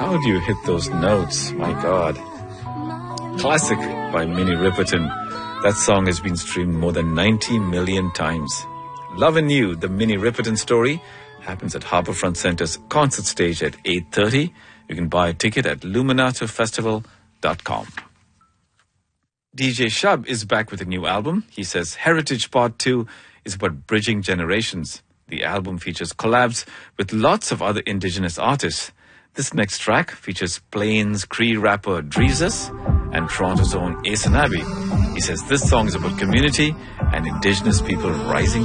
How do you hit those notes? My God. Classic by Minnie Riperton. That song has been streamed more than 90 million times. Lovin' You, the Minnie Riperton story, happens at Harbourfront Centre's concert stage at 8:30. You can buy a ticket at luminatofestival.com. DJ Shub is back with a new album. He says Heritage Part 2 is about bridging generations. The album features collabs with lots of other indigenous artists. This next track features Plains Cree rapper Dreezus and Toronto's own Ace and Abby. He says this song is about community and indigenous people rising